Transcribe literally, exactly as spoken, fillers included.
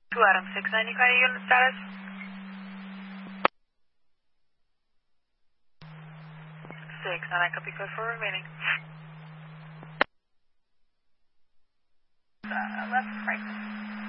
two Adam six ninety, car unit status. six, and I copy code for remaining.